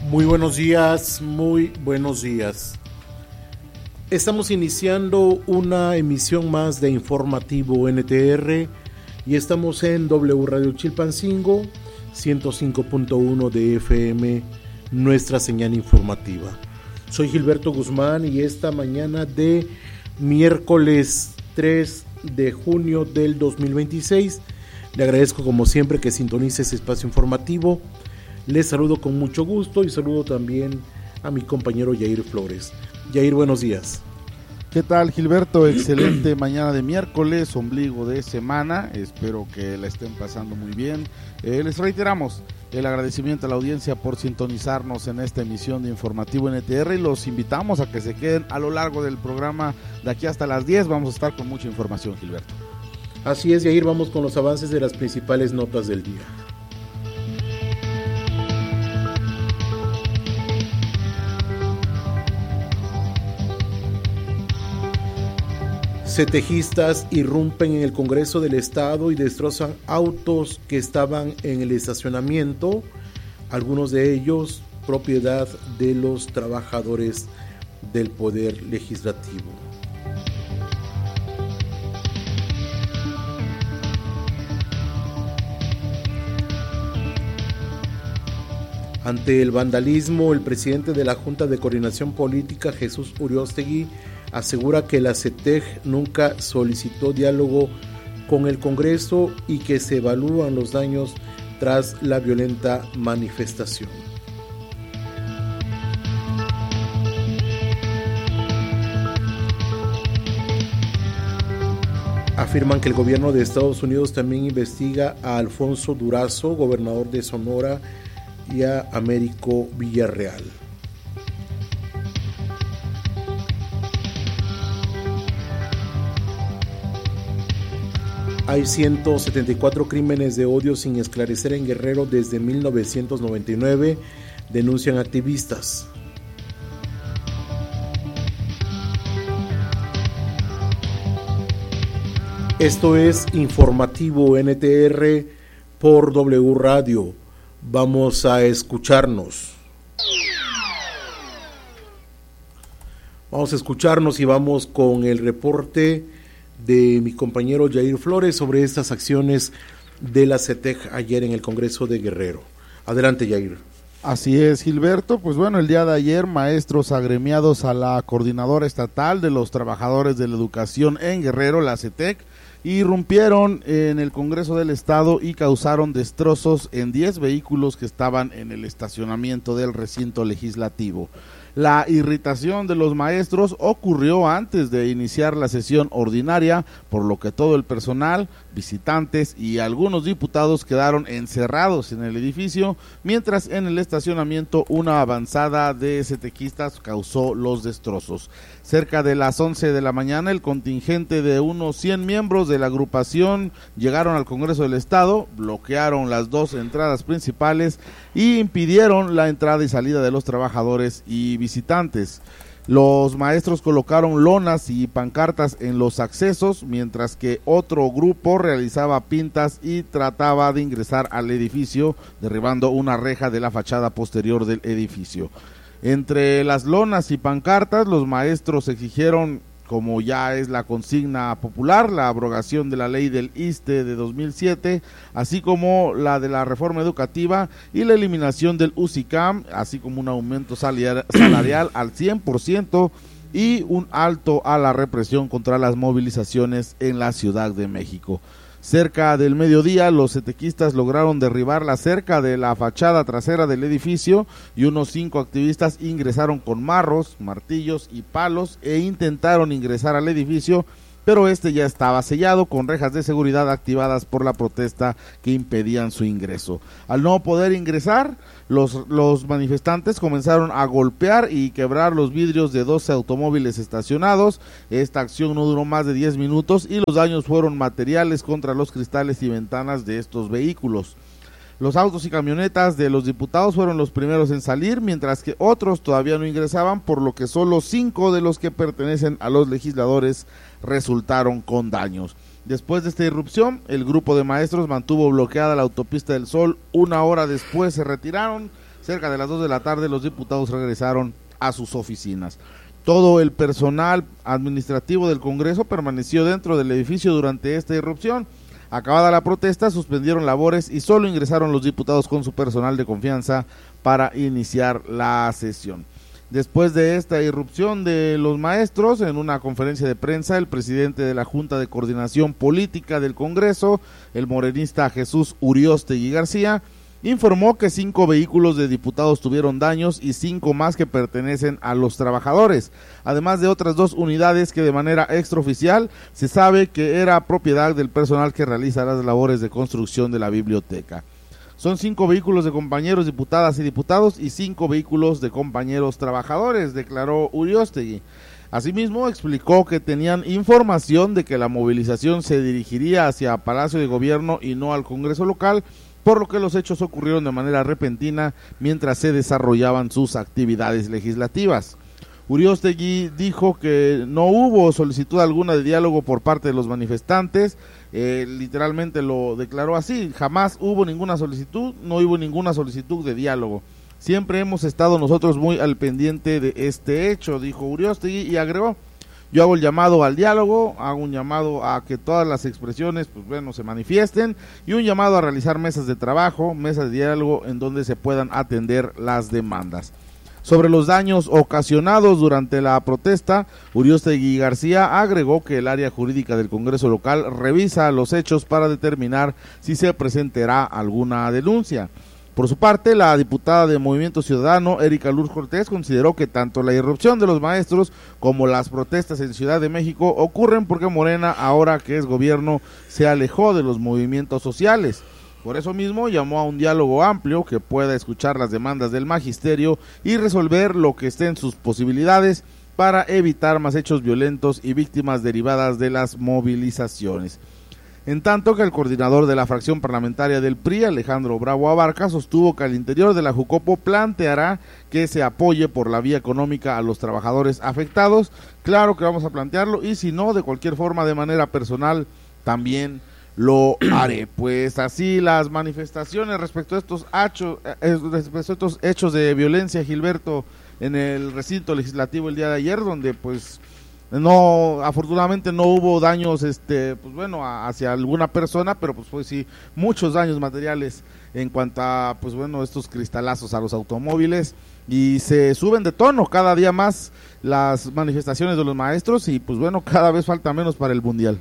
Muy buenos días, muy buenos días. Estamos iniciando una emisión más de Informativo NTR y estamos en W Radio Chilpancingo, 105.1 de FM, nuestra señal informativa. Soy Gilberto Guzmán y esta mañana de miércoles 3 de junio del 2026, le agradezco como siempre que sintonice ese espacio informativo. Les saludo con mucho gusto y saludo también a mi compañero Yair Flores. Yair, buenos días. ¿Qué tal, Gilberto? Excelente mañana de miércoles, ombligo de semana. Espero que la estén pasando muy bien. Les reiteramos el agradecimiento a la audiencia por sintonizarnos en esta emisión de Informativo NTR y los invitamos a que se queden a lo largo del programa de aquí hasta las 10. Vamos a estar con mucha información, Gilberto. Así es, Yair, vamos con los avances de las principales notas del día. Cetejistas irrumpen en el Congreso del Estado y destrozan autos que estaban en el estacionamiento, algunos de ellos propiedad de los trabajadores del Poder Legislativo. Ante el vandalismo, el presidente de la Junta de Coordinación Política, Jesús Uriostegui, asegura que la CETEG nunca solicitó diálogo con el Congreso y que se evalúan los daños tras la violenta manifestación. Afirman que el gobierno de Estados Unidos también investiga a Alfonso Durazo, gobernador de Sonora, y a Américo Villarreal. Hay 174 crímenes de odio sin esclarecer en Guerrero desde 1999, denuncian activistas. Esto es Informativo NTR por W Radio. Vamos a escucharnos. Y vamos con el reporte de mi compañero Yair Flores sobre estas acciones de la CETEG ayer en el Congreso de Guerrero. Adelante, Yair. Así es, Gilberto. Pues bueno, el día de ayer, maestros agremiados a la Coordinadora Estatal de los Trabajadores de la Educación en Guerrero, la CETEG, irrumpieron en el Congreso del Estado y causaron destrozos en 10 vehículos que estaban en el estacionamiento del recinto legislativo. La irritación de los maestros ocurrió antes de iniciar la sesión ordinaria, por lo que todo el personal, visitantes y algunos diputados quedaron encerrados en el edificio, mientras en el estacionamiento una avanzada de cetequistas causó los destrozos. Cerca de las 11 de la mañana, el contingente de unos 100 miembros de la agrupación llegaron al Congreso del Estado, bloquearon las dos entradas principales y impidieron la entrada y salida de los trabajadores y visitantes. Los maestros colocaron lonas y pancartas en los accesos, mientras que otro grupo realizaba pintas y trataba de ingresar al edificio, derribando una reja de la fachada posterior del edificio. Entre las lonas y pancartas, los maestros exigieron, como ya es la consigna popular, la abrogación de la ley del ISSSTE de 2007, así como la de la reforma educativa y la eliminación del UCICAM, así como un aumento salarial al 100% y un alto a la represión contra las movilizaciones en la Ciudad de México. Cerca del mediodía, los cetequistas lograron derribar la cerca de la fachada trasera del edificio y unos 5 activistas ingresaron con marros, martillos y palos e intentaron ingresar al edificio, pero este ya estaba sellado con rejas de seguridad activadas por la protesta que impedían su ingreso. Al no poder ingresar, los manifestantes comenzaron a golpear y quebrar los vidrios de 12 automóviles estacionados. Esta acción no duró más de 10 minutos y los daños fueron materiales contra los cristales y ventanas de estos vehículos. Los autos y camionetas de los diputados fueron los primeros en salir, mientras que otros todavía no ingresaban, por lo que solo 5 de los que pertenecen a los legisladores resultaron con daños. Después de esta irrupción, el grupo de maestros mantuvo bloqueada la autopista del Sol. 1 hora después se retiraron, cerca de las 2 de la tarde, los diputados regresaron a sus oficinas. Todo el personal administrativo del Congreso permaneció dentro del edificio durante esta irrupción. Acabada la protesta, suspendieron labores y solo ingresaron los diputados con su personal de confianza para iniciar la sesión. Después de esta irrupción de los maestros, en una conferencia de prensa, el presidente de la Junta de Coordinación Política del Congreso, el morenista Jesús Uriostegui García, informó que 5 vehículos de diputados tuvieron daños y 5 más que pertenecen a los trabajadores, además de otras 2 unidades que de manera extraoficial se sabe que era propiedad del personal que realiza las labores de construcción de la biblioteca. Son 5 vehículos de compañeros diputadas y diputados y 5 vehículos de compañeros trabajadores, declaró Uriostegui. Asimismo, explicó que tenían información de que la movilización se dirigiría hacia Palacio de Gobierno y no al Congreso local, por lo que los hechos ocurrieron de manera repentina mientras se desarrollaban sus actividades legislativas. Uriostegui dijo que no hubo solicitud alguna de diálogo por parte de los manifestantes, literalmente lo declaró así: jamás hubo ninguna solicitud, no hubo ninguna solicitud de diálogo. Siempre hemos estado nosotros muy al pendiente de este hecho, dijo Uriostegui, y agregó: yo hago el llamado al diálogo, hago un llamado a que todas las expresiones se manifiesten, y un llamado a realizar mesas de trabajo, mesas de diálogo en donde se puedan atender las demandas. Sobre los daños ocasionados durante la protesta, Uriostegui García agregó que el área jurídica del Congreso local revisa los hechos para determinar si se presentará alguna denuncia. Por su parte, la diputada de Movimiento Ciudadano, Erika Luz Cortés, consideró que tanto la irrupción de los maestros como las protestas en Ciudad de México ocurren porque Morena, ahora que es gobierno, se alejó de los movimientos sociales. Por eso mismo llamó a un diálogo amplio que pueda escuchar las demandas del magisterio y resolver lo que esté en sus posibilidades para evitar más hechos violentos y víctimas derivadas de las movilizaciones. En tanto que el coordinador de la fracción parlamentaria del PRI, Alejandro Bravo Abarca, sostuvo que al interior de la Jucopo planteará que se apoye por la vía económica a los trabajadores afectados. Claro que vamos a plantearlo, y si no, de cualquier forma, de manera personal, también lo haré. Pues así las manifestaciones respecto a estos hechos de violencia, Gilberto, en el recinto legislativo el día de ayer, donde no, afortunadamente no hubo daños hacia alguna persona, pero sí muchos daños materiales en cuanto a estos cristalazos a los automóviles, y se suben de tono cada día más las manifestaciones de los maestros, y cada vez falta menos para el mundial.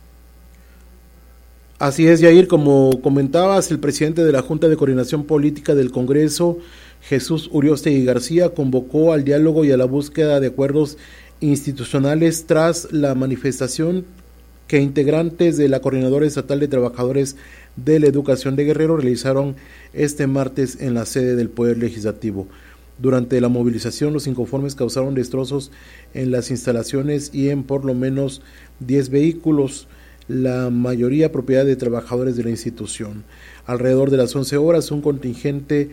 Así es, Yair, como comentabas, el presidente de la Junta de Coordinación Política del Congreso, Jesús Uriostegui García, convocó al diálogo y a la búsqueda de acuerdos institucionales tras la manifestación que integrantes de la Coordinadora Estatal de Trabajadores de la Educación de Guerrero realizaron este martes en la sede del Poder Legislativo. Durante la movilización, los inconformes causaron destrozos en las instalaciones y en por lo menos 10 vehículos, la mayoría propiedad de trabajadores de la institución. Alrededor de las 11 horas, un contingente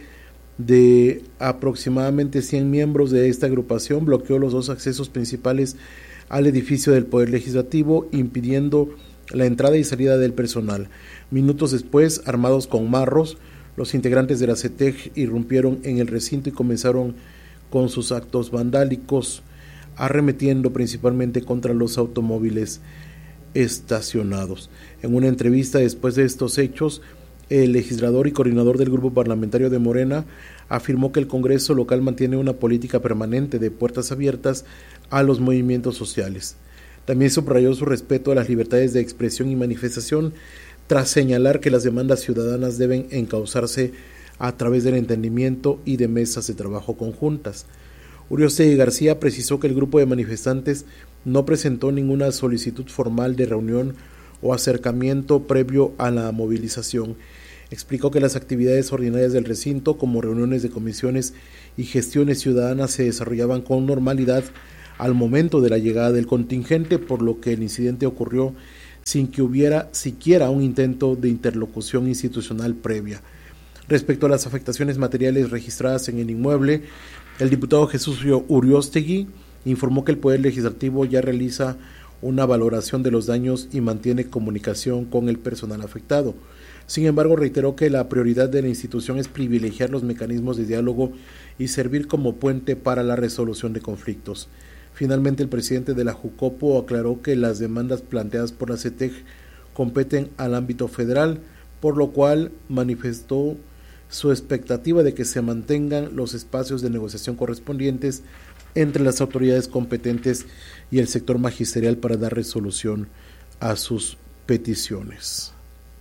de aproximadamente 100 miembros de esta agrupación bloqueó los 2 accesos principales al edificio del Poder Legislativo, impidiendo la entrada y salida del personal. Minutos después, armados con marros, los integrantes de la CETEG irrumpieron en el recinto y comenzaron con sus actos vandálicos, arremetiendo principalmente contra los automóviles estacionados. En una entrevista después de estos hechos, el legislador y coordinador del grupo parlamentario de Morena afirmó que el Congreso local mantiene una política permanente de puertas abiertas a los movimientos sociales. También subrayó su respeto a las libertades de expresión y manifestación, tras señalar que las demandas ciudadanas deben encauzarse a través del entendimiento y de mesas de trabajo conjuntas. Uriostegui García precisó que el grupo de manifestantes no presentó ninguna solicitud formal de reunión o acercamiento previo a la movilización. Explicó que las actividades ordinarias del recinto, como reuniones de comisiones y gestiones ciudadanas, se desarrollaban con normalidad al momento de la llegada del contingente, por lo que el incidente ocurrió sin que hubiera siquiera un intento de interlocución institucional previa. Respecto a las afectaciones materiales registradas en el inmueble, el diputado Jesús Uriostegui informó que el Poder Legislativo ya realiza una valoración de los daños y mantiene comunicación con el personal afectado. Sin embargo, reiteró que la prioridad de la institución es privilegiar los mecanismos de diálogo y servir como puente para la resolución de conflictos. Finalmente, el presidente de la Jucopo aclaró que las demandas planteadas por la CETEC competen al ámbito federal, por lo cual manifestó su expectativa de que se mantengan los espacios de negociación correspondientes entre las autoridades competentes y el sector magisterial para dar resolución a sus peticiones.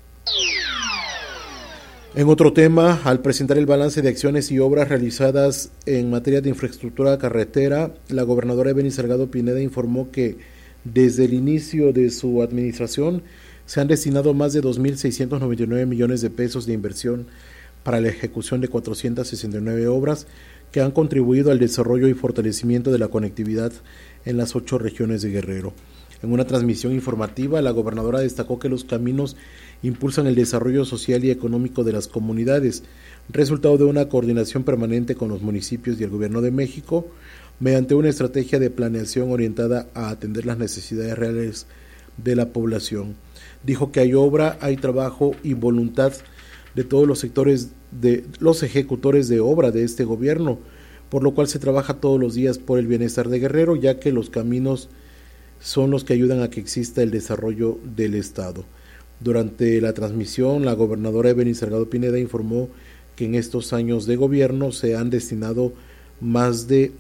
En otro tema, al presentar el balance de acciones y obras realizadas en materia de infraestructura carretera, la gobernadora Evelyn Salgado Pineda informó que desde el inicio de su administración se han destinado más de 2.699 millones de pesos de inversión para la ejecución de 469 obras que han contribuido al desarrollo y fortalecimiento de la conectividad en las 8 regiones de Guerrero. En una transmisión informativa, la gobernadora destacó que los caminos impulsan el desarrollo social y económico de las comunidades, resultado de una coordinación permanente con los municipios y el Gobierno de México, mediante una estrategia de planeación orientada a atender las necesidades reales de la población. Dijo que hay obra, hay trabajo y voluntad de todos los sectores de los ejecutores de obra de este gobierno, por lo cual se trabaja todos los días por el bienestar de Guerrero, ya que los caminos son los que ayudan a que exista el desarrollo del Estado. Durante la transmisión, la gobernadora Evelyn Salgado Pineda informó que en estos años de gobierno se han destinado más de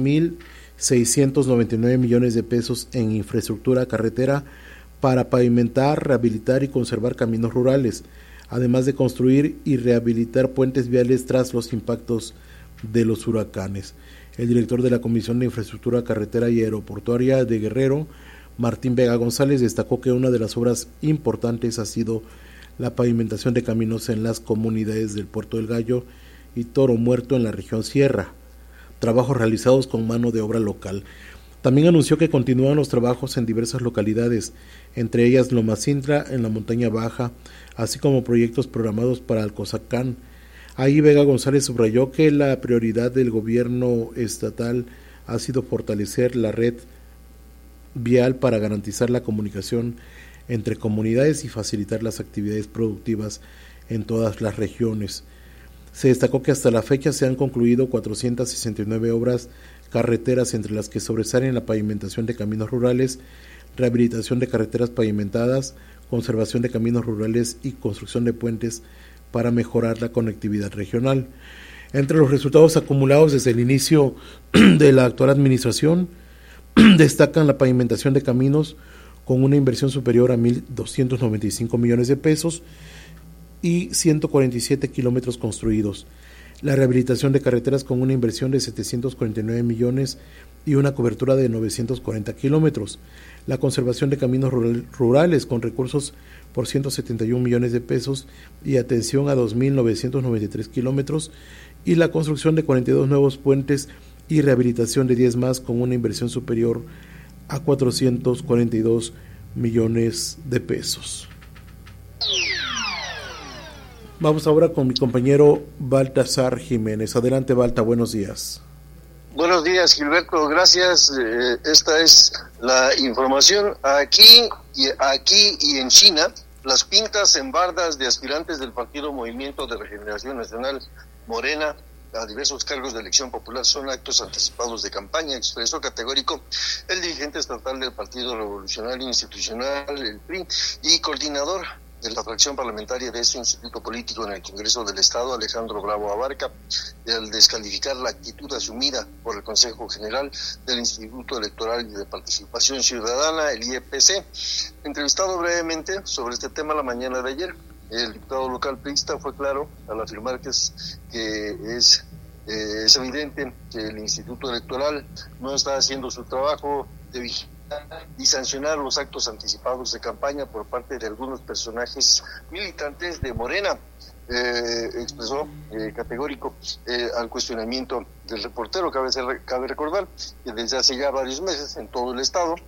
2.699 millones de pesos en infraestructura carretera para pavimentar, rehabilitar y conservar caminos rurales, además de construir y rehabilitar puentes viales tras los impactos de los huracanes. El director de la Comisión de Infraestructura Carretera y Aeroportuaria de Guerrero, Martín Vega González, destacó que una de las obras importantes ha sido la pavimentación de caminos en las comunidades del Puerto del Gallo y Toro Muerto en la región Sierra, trabajos realizados con mano de obra local. También anunció que continúan los trabajos en diversas localidades, entre ellas Lomacintra en la montaña baja, así como proyectos programados para Alcozacán. Ahí Vega González subrayó que la prioridad del gobierno estatal ha sido fortalecer la red vial para garantizar la comunicación entre comunidades y facilitar las actividades productivas en todas las regiones. Se destacó que hasta la fecha se han concluido 469 obras carreteras, entre las que sobresalen la pavimentación de caminos rurales, rehabilitación de carreteras pavimentadas, conservación de caminos rurales y construcción de puentes para mejorar la conectividad regional. Entre los resultados acumulados desde el inicio de la actual administración, destacan la pavimentación de caminos con una inversión superior a 1.295 millones de pesos y 147 kilómetros construidos, la rehabilitación de carreteras con una inversión de 749 millones y una cobertura de 940 kilómetros, la conservación de caminos rurales con recursos por 171 millones de pesos y atención a 2.993 kilómetros, y la construcción de 42 nuevos puentes y rehabilitación de 10 más con una inversión superior a 442 millones de pesos. Vamos ahora con mi compañero Baltasar Jiménez. Adelante, Balta, buenos días. Buenos días, Gilberto, gracias. Esta es la información. Aquí y en China, las pintas en bardas de aspirantes del Partido Movimiento de Regeneración Nacional, Morena, a diversos cargos de elección popular son actos anticipados de campaña, expresó categórico el dirigente estatal del Partido Revolucionario Institucional, el PRI, y coordinador de la fracción parlamentaria de este instituto político en el Congreso del Estado, Alejandro Bravo Abarca, al descalificar la actitud asumida por el Consejo General del Instituto Electoral y de Participación Ciudadana, el IEPC. Entrevistado brevemente sobre este tema la mañana de ayer, el diputado local priista fue claro al afirmar que es evidente que el Instituto Electoral no está haciendo su trabajo de vigilancia y sancionar los actos anticipados de campaña por parte de algunos personajes militantes de Morena. Expresó categórico al cuestionamiento del reportero. Cabe recordar que desde hace ya varios meses en todo el estado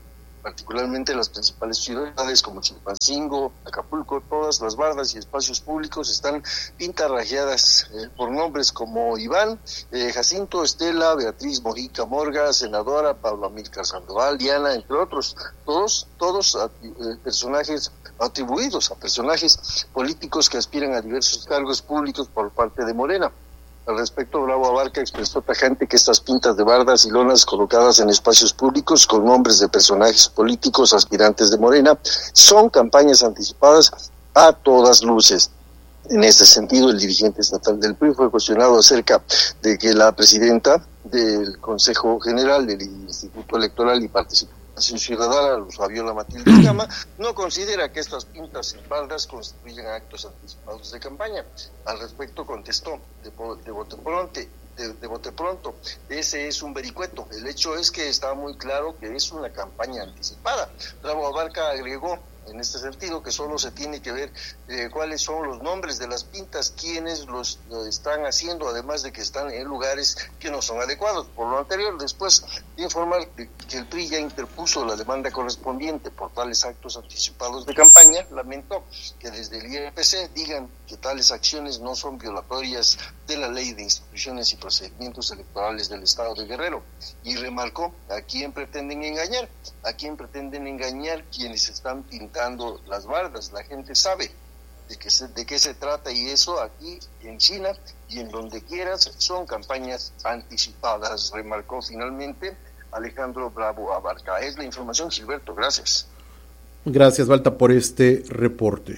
particularmente las principales ciudades como Chilpancingo, Acapulco. Todas las bardas y espacios públicos están pintarrajeadas por nombres como Iván, Jacinto, Estela, Beatriz Mojica Morga, senadora, Pablo Amílcar Sandoval, Diana, entre otros, todos personajes atribuidos a personajes políticos que aspiran a diversos cargos públicos por parte de Morena. Al respecto, Bravo Abarca expresó tajante que estas pintas de bardas y lonas colocadas en espacios públicos con nombres de personajes políticos aspirantes de Morena son campañas anticipadas a todas luces. En este sentido, el dirigente estatal del PRI fue cuestionado acerca de que la presidenta del Consejo General del Instituto Electoral y Participación Ciudadana, Fabiola Matilde Gama, no considera que estas pintas en bardas constituyen actos anticipados de campaña. Al respecto contestó de bote pronto, ese es un vericueto. El hecho es que está muy claro que es una campaña anticipada. Bravo Abarca agregó en este sentido que solo se tiene que ver cuáles son los nombres de las pintas, quienes lo están haciendo, además de que están en lugares que no son adecuados. Por lo anterior, después de informar que el PRI ya interpuso la demanda correspondiente por tales actos anticipados de campaña, lamentó que desde el IRPC digan que tales acciones no son violatorias de la Ley de Instituciones y Procedimientos Electorales del Estado de Guerrero, y remarcó a quién pretenden engañar quienes están pintando las bardas. La gente sabe de qué se trata, y eso aquí en China y en donde quieras son campañas anticipadas, remarcó finalmente Alejandro Bravo Abarca. Es la información, Gilberto, gracias. Gracias, Valta, por este reporte.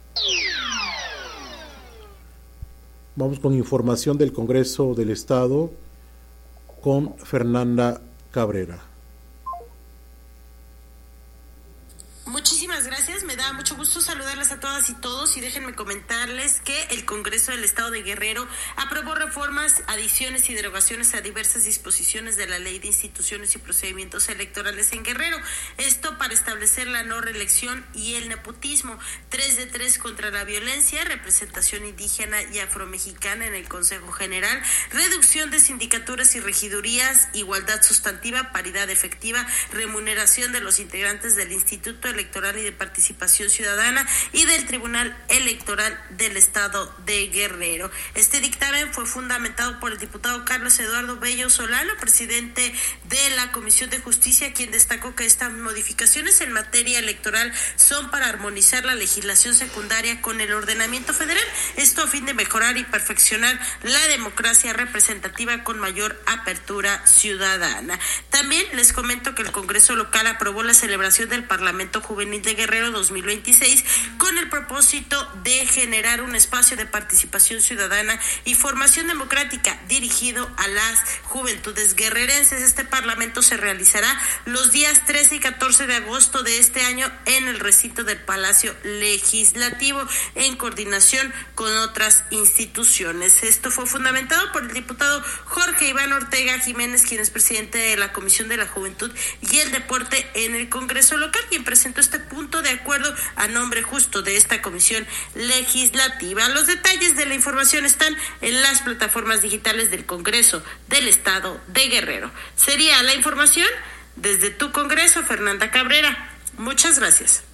Vamos con información del Congreso del Estado con Fernanda Cabrera. Muchísimas gracias, me da mucho gusto saludarles a todas y todos, y déjenme comentarles que el Congreso del Estado de Guerrero aprobó reformas, adiciones y derogaciones a diversas disposiciones de la Ley de Instituciones y Procedimientos Electorales en Guerrero, esto para establecer la no reelección y el nepotismo, 3 de 3 contra la violencia, representación indígena y afromexicana en el Consejo General, reducción de sindicaturas y regidurías, igualdad sustantiva, paridad efectiva, remuneración de los integrantes del Instituto Electoral y de Participación Ciudadana y del Tribunal Electoral del Estado de Guerrero. Este dictamen fue fundamentado por el diputado Carlos Eduardo Bello Solano, presidente de la Comisión de Justicia, quien destacó que estas modificaciones en materia electoral son para armonizar la legislación secundaria con el ordenamiento federal, esto a fin de mejorar y perfeccionar la democracia representativa con mayor apertura ciudadana. También les comento que el Congreso local aprobó la celebración del Parlamento Juvenil de Guerrero 2026 con el propósito de generar un espacio de participación ciudadana y formación democrática dirigido a las juventudes guerrerenses. Este parlamento se realizará los días 13 y 14 de agosto de este año en el recinto del Palacio Legislativo en coordinación con otras instituciones. Esto fue fundamentado por el diputado Jorge Iván Ortega Jiménez, quien es presidente de la Comisión de la Juventud y el Deporte en el Congreso local, quien presentó este punto de acuerdo a nombre justo de esta comisión legislativa. Los detalles de la información están en las plataformas digitales del Congreso del Estado de Guerrero. Sería la información desde tu Congreso, Fernanda Cabrera. Muchas gracias.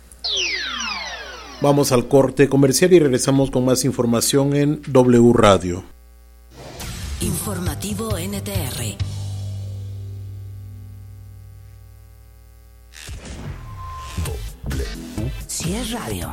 Vamos al corte comercial y regresamos con más información en W Radio. Informativo NTR. Si es radio,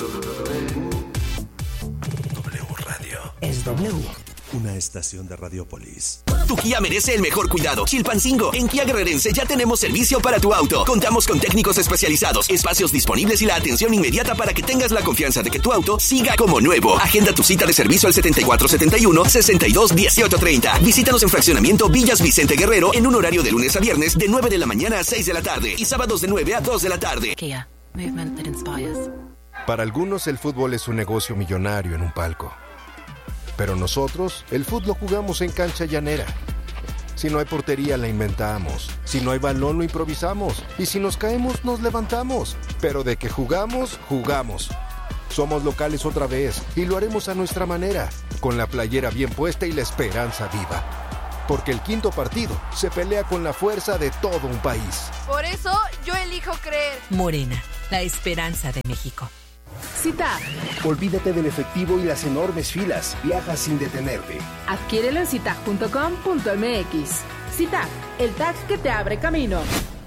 W Radio. Es W. Una estación de Radiopolis. Tu Kia merece el mejor cuidado. Chilpancingo. En Kia Guerrerense ya tenemos servicio para tu auto. Contamos con técnicos especializados, espacios disponibles y la atención inmediata para que tengas la confianza de que tu auto siga como nuevo. Agenda tu cita de servicio al 7471-621830. Visítanos en Fraccionamiento Villas Vicente Guerrero en un horario de lunes a viernes de 9 de la mañana a 6 de la tarde y sábados de 9 a 2 de la tarde. Kia. Movement that inspires. Para algunos el fútbol es un negocio millonario en un palco. Pero nosotros, el fútbol lo jugamos en cancha llanera. Si no hay portería, la inventamos. Si no hay balón, lo improvisamos. Y si nos caemos, nos levantamos. Pero de que jugamos, jugamos. Somos locales otra vez y lo haremos a nuestra manera, con la playera bien puesta y la esperanza viva. Porque el quinto partido se pelea con la fuerza de todo un país. Por eso yo elijo creer. Morena, la esperanza de México. CITAG. Olvídate del efectivo y las enormes filas. Viaja sin detenerte. Adquiérelo en citag.com.mx. CITAG, el tag que te abre camino.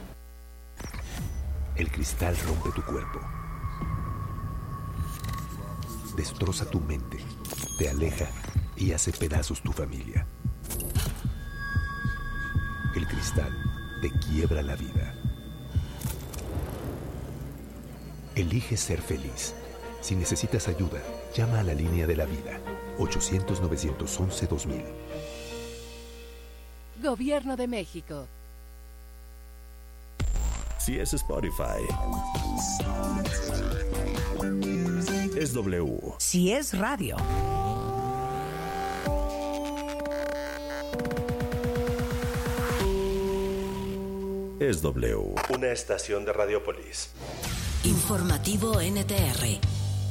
El cristal rompe tu cuerpo. Destroza tu mente, te aleja y hace pedazos tu familia. El cristal te quiebra la vida. Elige ser feliz. Si necesitas ayuda, llama a la línea de la vida. 800-911-2000. Gobierno de México. Si es Spotify, es W. Si es radio, es W. Una estación de Radiopolis. Informativo NTR.